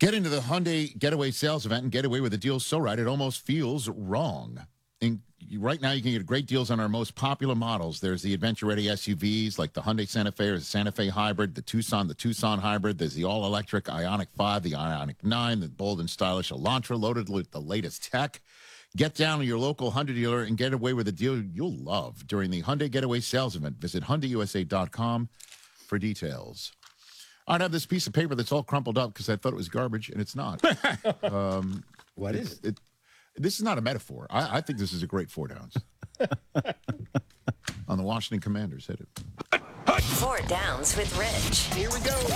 Get into the Hyundai Getaway sales event and get away with a deal so right it almost feels wrong. Right now, you can get great deals on our most popular models. There's the adventure-ready SUVs like the Hyundai Santa Fe or the Santa Fe Hybrid, the Tucson Hybrid. There's the all-electric Ioniq 5, the Ioniq 9, the bold and stylish Elantra, loaded with the latest tech. Get down to your local Hyundai dealer and get away with a deal you'll love during the Hyundai Getaway sales event. Visit HyundaiUSA.com for details. I'd have this piece of paper that's all crumpled up because I thought it was garbage, and it's not. What is it? This is not a metaphor. I think this is a great 4 downs. On the Washington Commanders. Hit it. 4 Downs with Rich. Here we go.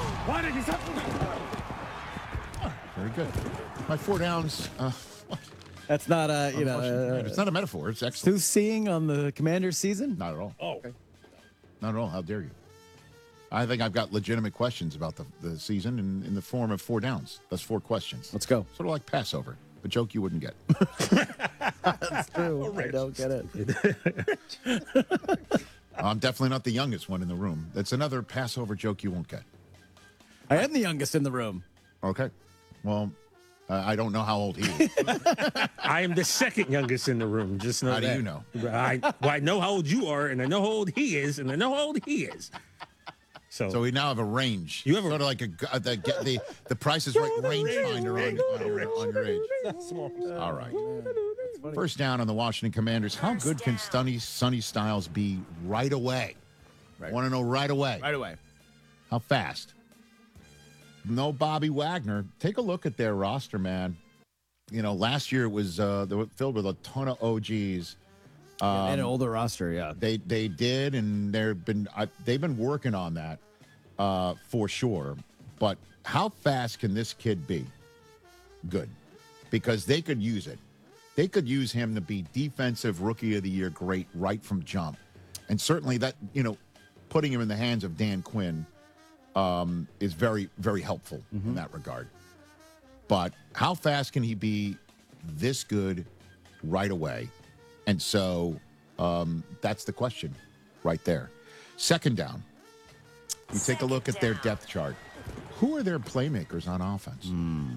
Very good. My 4 downs. That's not it's not a metaphor. It's excellent. who's seeing on the Commanders season? Not at all. Oh. Not at all. How dare you? I think I've got legitimate questions about the season in the form of 4 downs. That's 4 questions. Let's go. Sort of like Passover. A joke you wouldn't get. That's true. I don't get it. I'm definitely not the youngest one in the room. That's another Passover joke you won't get. I am the youngest in the room. Okay. Well, I don't know how old he is. I am the second youngest in the room. Just know How that. do you know? I know how old you are, and I know how old he is, and I know how old he is. So we now have a range. You have sort of like the Price is Right range finder on your age. All right. First down on the Washington Commanders. How good can Sonny Styles be right away? Right. Want to know right away. Right away. How fast? No Bobby Wagner. Take a look at their roster, man. You know, last year it was they were filled with a ton of OGs. And an older roster, yeah. They did, and they've been working on that for sure. But how fast can this kid be? Good, because they could use it. They could use him to be defensive rookie of the year, great right from jump, and certainly that putting him in the hands of Dan Quinn is very, very helpful in that regard. But how fast can he be this good right away? And so that's the question right there. Second down, you take a look at their depth chart. Who are their playmakers on offense?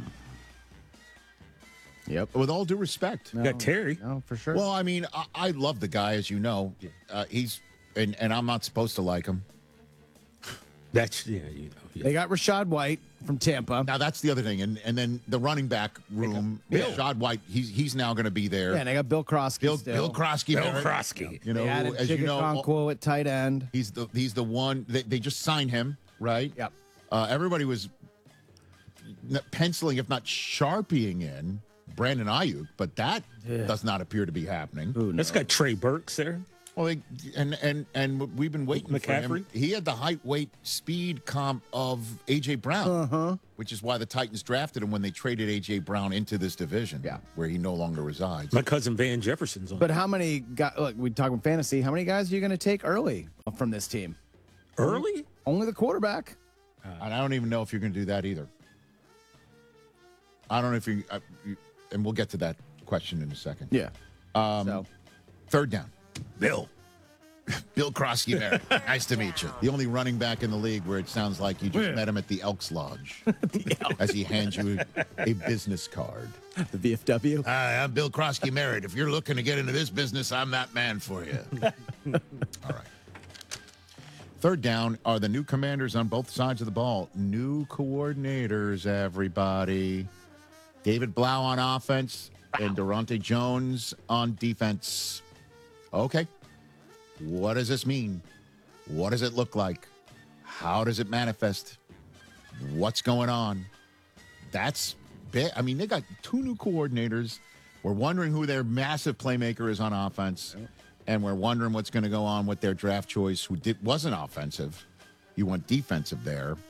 Yep. With all due respect. You got Terry. No, for sure. Well, I mean, I love the guy, as you know. He's and I'm not supposed to like him. That's They got Rashad White from Tampa. Now that's the other thing, and then the running back room, Rashad White, he's now going to be there. Yeah, and they got Bill Krosky. Bill Krosky. Bill Krosky. You know, They added as you know, Okonkwo at tight end. he's the one they just signed him, right? Yep. Everybody was penciling, if not sharpieing in Brandon Ayuk, but that does not appear to be happening. That's got Trey Burks there. Well, and we've been waiting for him. McCaffrey? He had the height, weight, speed comp of A.J. Brown, which is why the Titans drafted him when they traded A.J. Brown into this division, where he no longer resides. My cousin Van Jefferson's on. But how many guys, look, we talk about fantasy, how many guys are you going to take early from this team? Early? Only the quarterback. And I don't even know if you're going to do that either. I don't know if you and we'll get to that question in a second. Yeah. Third down. Bill Krosky there. Nice to meet you. The only running back in the league where it sounds like you just met him at the Elks Lodge as he hands you a business card. The VFW. Hi, I'm Bill Krosky married. If you're looking to get into this business, I'm that man for you. All right. Third down are the new commanders on both sides of the ball. New coordinators, everybody. David Blau on offense and Durante Jones on defense. Okay. What does this mean? What does it look like? How does it manifest? What's going on? That's big. I mean, they got 2 new coordinators. We're wondering who their massive playmaker is on offense. And we're wondering what's going to go on with their draft choice, who wasn't offensive. You went defensive there.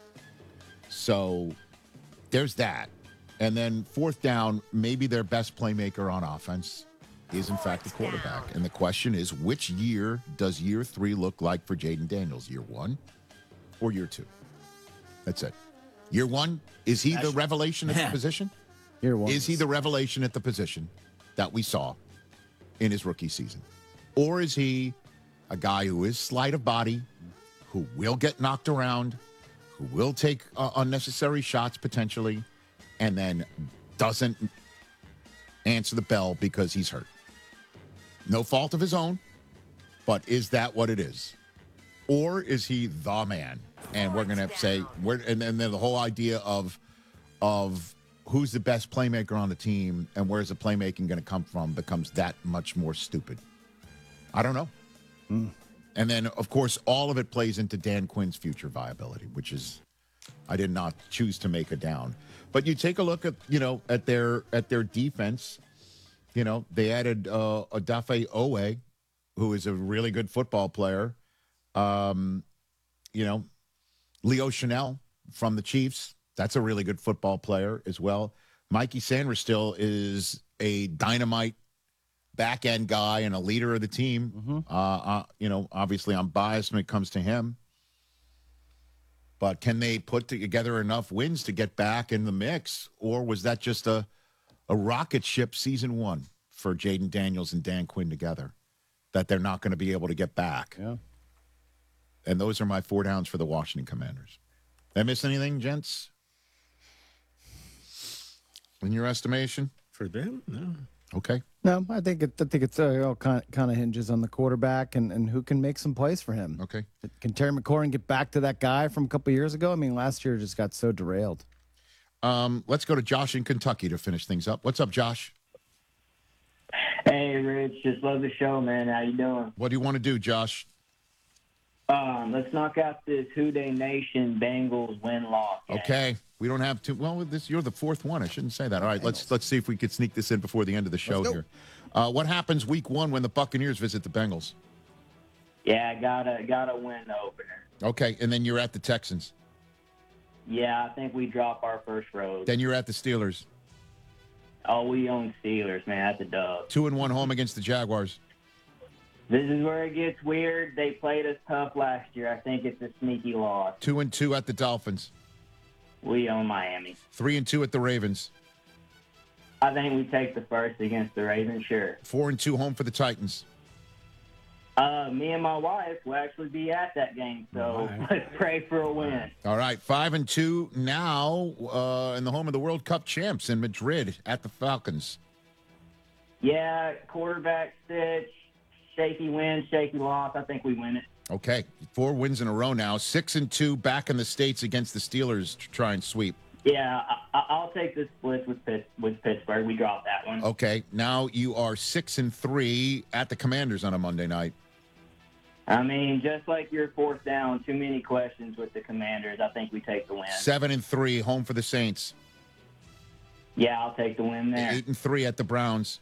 So there's that. And then fourth down, maybe their best playmaker on offense is, in fact, the quarterback. And the question is, which year does year 3 look like for Jaden Daniels? Year 1 or year 2? That's it. Year 1, is he the revelation at the position? Year 1. Is he the revelation at the position that we saw in his rookie season? Or is he a guy who is slight of body, who will get knocked around, who will take unnecessary shots potentially, and then doesn't answer the bell because he's hurt. No fault of his own, but is that what it is? Or is he the man? And we're going to say, and then the whole idea of who's the best playmaker on the team and where's the playmaking going to come from becomes that much more stupid. I don't know. And then, of course, all of it plays into Dan Quinn's future viability, which is, I did not choose to make it down. But you take a look at, at their defense. They added Odafe Owe, who is a really good football player. Leo Chanel from the Chiefs. That's a really good football player as well. Mikey Sanders still is a dynamite back-end guy and a leader of the team. Obviously I'm biased when it comes to him. But can they put together enough wins to get back in the mix? Or was that just a rocket ship season one for Jaden Daniels and Dan Quinn together that they're not going to be able to get back? Yeah. And those are my 4 downs for the Washington Commanders. Did I miss anything, gents? In your estimation? For them? No. Okay. No, I think it's all kind of hinges on the quarterback and who can make some plays for him. Okay. Can Terry McLaurin get back to that guy from a couple years ago? I mean, last year just got so derailed. Let's go to Josh in Kentucky to finish things up. What's up, Josh? Hey, Rich. Just love the show, man. How you doing? What do you want to do, Josh? Let's knock out this Houday Nation Bengals win-loss game. Okay. We don't have to. Well, you're the 4th one. I shouldn't say that. All right, let's see if we could sneak this in before the end of the show here. What happens week 1 when the Buccaneers visit the Bengals? Yeah, gotta win the opener. Okay, and then you're at the Texans. Yeah, I think we drop our first road. Then you're at the Steelers. Oh, we own Steelers, man. That's a dub. 2-1 home against the Jaguars. This is where it gets weird. They played us tough last year. I think it's a sneaky loss. 2-2 at the Dolphins. We own Miami. 3-2 at the Ravens. I think we take the first against the Ravens, sure. 4-2 home for the Titans. Me and my wife will actually be at that game, so let's pray for a win. All right, 5-2 now in the home of the World Cup champs in Madrid at the Falcons. Yeah, quarterback stitch, shaky win, shaky loss. I think we win it. Okay, 4 wins in a row now. 6-2 back in the States against the Steelers to try and sweep. Yeah, I'll take the split with Pittsburgh. We dropped that one. Okay, now you are 6-3 at the Commanders on a Monday night. I mean, just like your 4th down, too many questions with the Commanders. I think we take the win. 7-3 home for the Saints. Yeah, I'll take the win there. 8-3 at the Browns.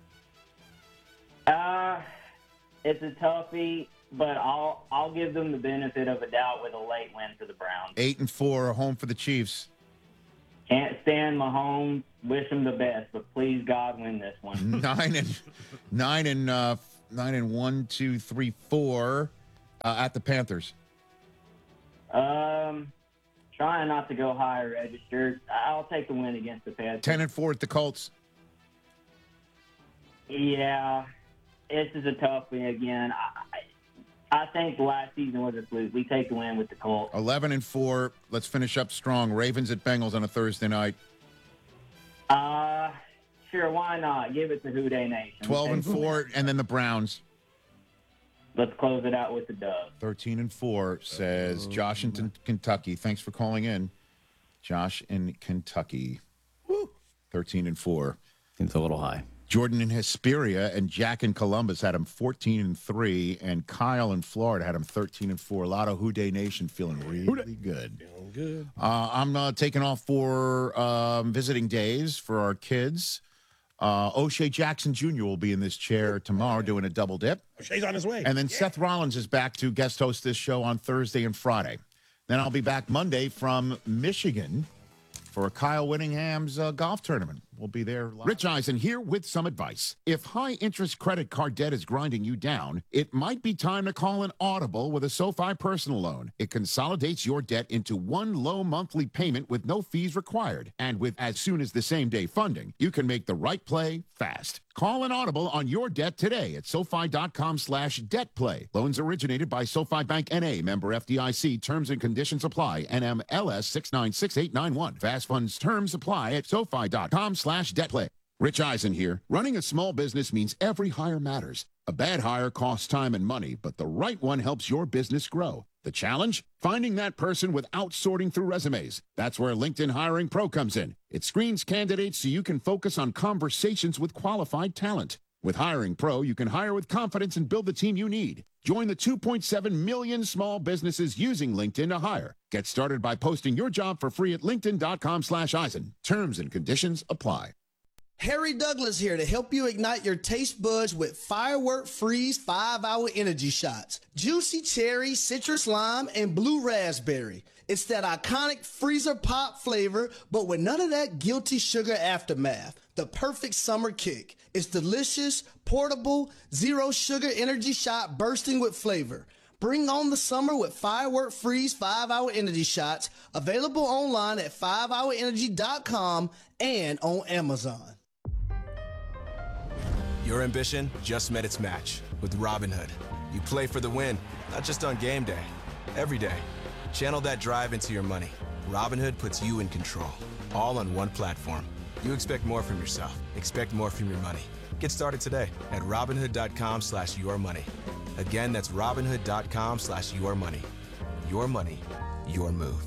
It's a toughie, but I'll give them the benefit of a doubt with a late win for the Browns. 8-4 home for the Chiefs. Can't stand Mahomes. Wish him the best, but please God win this one. 9-1, 2-3-4 at the Panthers. Trying not to go higher registered. I'll take the win against the Panthers. 10-4 at the Colts. Yeah, this is a tough one again. I think last season was a fluke. We take the win with the Colts. 11-4. Let's finish up strong. Ravens at Bengals on a Thursday night. Sure, why not? Give it to Houday Nation. 12-4, and then the Browns. Let's close it out with the dub. 13-4 says Josh in Kentucky. Thanks for calling in, Josh in Kentucky. 13-4. Seems a little high. Jordan in Hesperia and Jack in Columbus had him 14-3, and Kyle in Florida had him 13-4. A lot of Houday Nation feeling really good. Good. I'm taking off for visiting days for our kids. O'Shea Jackson Jr. will be in this chair tomorrow doing a double dip. Shay's on his way. And then Seth Rollins is back to guest host this show on Thursday and Friday. Then I'll be back Monday from Michigan for Kyle Whittingham's golf tournament. We'll be there live. Rich Eisen here with some advice. If high-interest credit card debt is grinding you down, it might be time to call an Audible with a SoFi personal loan. It consolidates your debt into one low monthly payment with no fees required. And with as soon as the same-day funding, you can make the right play fast. Call an Audible on your debt today at SoFi.com/debtplay. Loans originated by SoFi Bank N.A. Member FDIC. Terms and conditions apply. NMLS 696891. Fast funds terms apply at SoFi.com/debtplay. Rich Eisen here. Running a small business means every hire matters. A bad hire costs time and money, but the right one helps your business grow. The challenge? Finding that person without sorting through resumes. That's where LinkedIn Hiring Pro comes in. It screens candidates so you can focus on conversations with qualified talent. With Hiring Pro, you can hire with confidence and build the team you need. Join the 2.7 million small businesses using LinkedIn to hire. Get started by posting your job for free at linkedin.com/Eisen. Terms and conditions apply. Harry Douglas here to help you ignite your taste buds with Firework Freeze 5-Hour Energy Shots. Juicy cherry, citrus lime, and blue raspberry. It's that iconic freezer pop flavor, but with none of that guilty sugar aftermath. The perfect summer kick. It's delicious, portable, zero sugar energy shot bursting with flavor. Bring on the summer with Firework Freeze 5-Hour Energy Shots. Available online at 5hourenergy.com and on Amazon. Your ambition just met its match with Robinhood. You play for the win, not just on game day, every day. Channel that drive into your money. Robinhood puts you in control, all on one platform. You expect more from yourself. Expect more from your money. Get started today at Robinhood.com/yourmoney. Again, that's Robinhood.com/yourmoney. Your money, your move.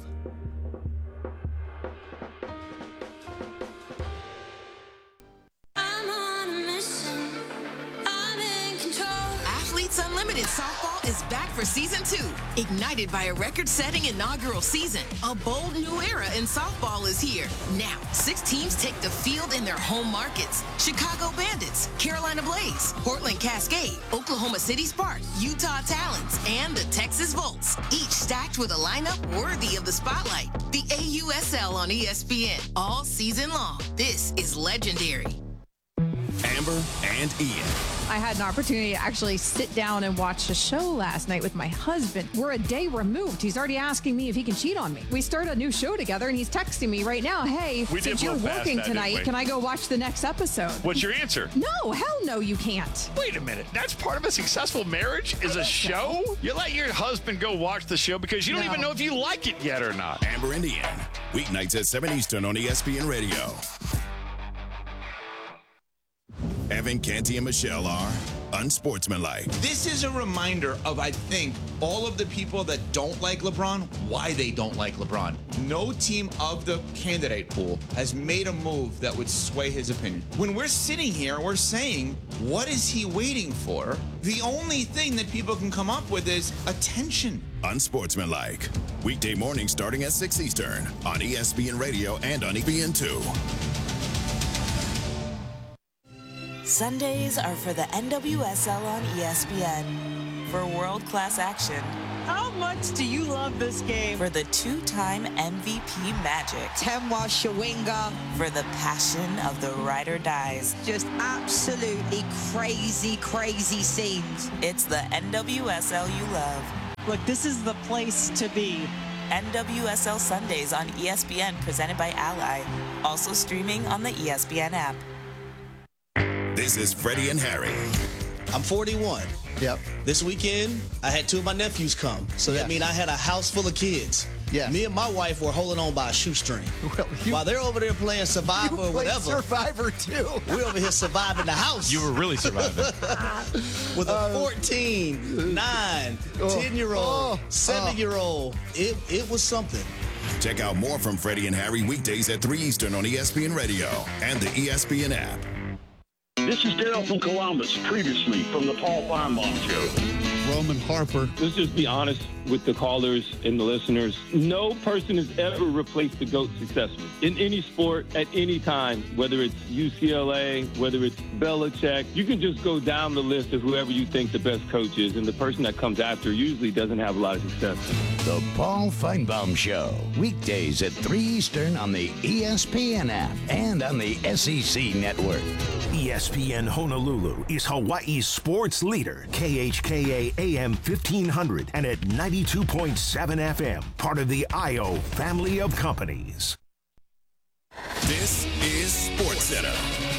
Unlimited Softball is back for Season 2. Ignited by a record-setting inaugural season, a bold new era in softball is here. Now, 6 teams take the field in their home markets. Chicago Bandits, Carolina Blaze, Portland Cascade, Oklahoma City Sparks, Utah Talons, and the Texas Volts. Each stacked with a lineup worthy of the spotlight. The AUSL on ESPN all season long. This is legendary. Amber and Ian. I had an opportunity to actually sit down and watch a show last night with my husband. We're a day removed. He's already asking me if he can cheat on me. We start a new show together, and he's texting me right now, hey, since you're working tonight, can I go watch the next episode? What's your answer? No, hell no, you can't. Wait a minute. That's part of a successful marriage is a show? So. You let your husband go watch the show because you don't even know if you like it yet or not. Amber and Ian. Weeknights at 7 Eastern on ESPN Radio. Evan, Canty, and Michelle are unsportsmanlike. This is a reminder of, I think, all of the people that don't like LeBron, why they don't like LeBron. No team of the candidate pool has made a move that would sway his opinion. When we're sitting here, we're saying, what is he waiting for? The only thing that people can come up with is attention. Unsportsmanlike. Weekday mornings starting at 6 Eastern on ESPN Radio and on ESPN2. Sundays are for the NWSL on ESPN. For world-class action. How much do you love this game? For the 2-time MVP magic. Temwa Shawinga. For the passion of the ride or dies. Just absolutely crazy, crazy scenes. It's the NWSL you love. Look, this is the place to be. NWSL Sundays on ESPN, presented by Ally. Also streaming on the ESPN app. This is Freddie and Harry. I'm 41. Yep. This weekend, I had 2 of my nephews come. So that means I had a house full of kids. Yeah. Me and my wife were holding on by a shoestring. Well, while they're over there playing Survivor or whatever. Survivor too. We're over here surviving the house. You were really surviving. With a 14, 9, 10-year-old, 7-year-old. It was something. Check out more from Freddie and Harry weekdays at 3 Eastern on ESPN Radio and the ESPN app. This is Daryl from Columbus, previously from the Paul Feinbaum Show. Roman Harper. Let's just be honest with the callers and the listeners. No person has ever replaced the GOAT successfully in any sport at any time, whether it's UCLA, whether it's Belichick. You can just go down the list of whoever you think the best coach is, and the person that comes after usually doesn't have a lot of success. The Paul Feinbaum Show, weekdays at 3 Eastern on the ESPN app and on the SEC network. ESPN Honolulu is Hawaii's sports leader, KHKA AM 1500 and at 92.7 FM, part of the IO family of companies. This is SportsCenter.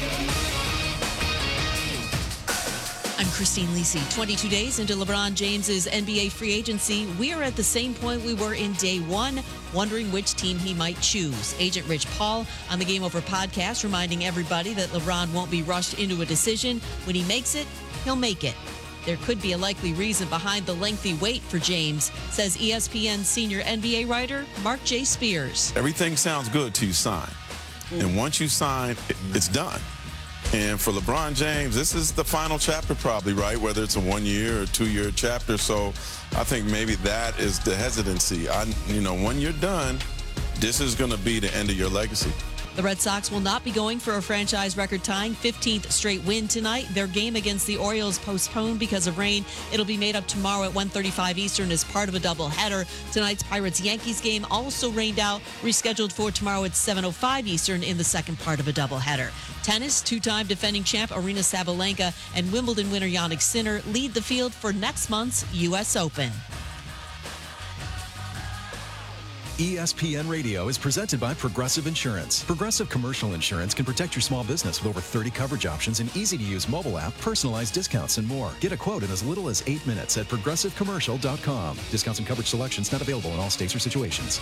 I'm Christine Lisi. 22 days into LeBron James's NBA free agency, we are at the same point we were in day one, wondering which team he might choose. Agent Rich Paul on the Game Over podcast reminding everybody that LeBron won't be rushed into a decision. When he makes it, he'll make it. There could be a likely reason behind the lengthy wait for James, says ESPN senior NBA writer Mark J. Spears. Everything sounds good till you sign. And once you sign, it's done. And for LeBron James, this is the final chapter probably, right? Whether it's a 1 year or 2 year chapter. So I think maybe that is the hesitancy. When you're done, this is going to be the end of your legacy. The Red Sox will not be going for a franchise record-tying 15th straight win tonight. Their game against the Orioles postponed because of rain. It'll be made up tomorrow at 1:35 Eastern as part of a doubleheader. Tonight's Pirates-Yankees game also rained out, rescheduled for tomorrow at 7:05 Eastern in the second part of a doubleheader. Tennis, two-time defending champ Aryna Sabalenka and Wimbledon winner Jannik Sinner lead the field for next month's U.S. Open. ESPN Radio is presented by Progressive Insurance. Progressive Commercial Insurance can protect your small business with over 30 coverage options, an easy-to-use mobile app, personalized discounts, and more. Get a quote in as little as 8 minutes at progressivecommercial.com. Discounts and coverage selections not available in all states or situations.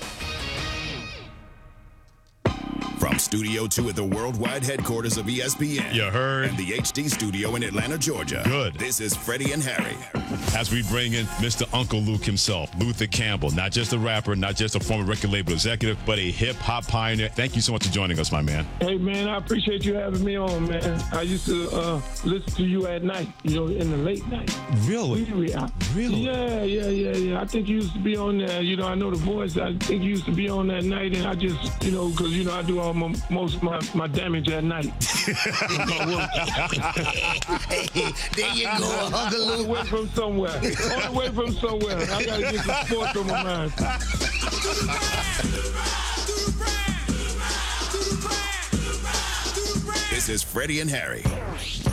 From Studio 2 at the worldwide headquarters of ESPN. You heard? And the HD studio in Atlanta, Georgia. Good. This is Freddie and Harry. As we bring in Mr. Uncle Luke himself, Luther Campbell, not just a rapper, not just a former record label executive, but a hip-hop pioneer. Thank you so much for joining us, my man. Hey, man, I appreciate you having me on, man. I used to listen to you at night, in the late night. Really? Really? Yeah. I think you used to be on there. I know the voice. I think you used to be on that night, and I just, because, I do all most of my damage at night. Hey, there you go, Uncle Luke. On the way from somewhere. I got to get some sports on my mind. This is Freddie and Harry.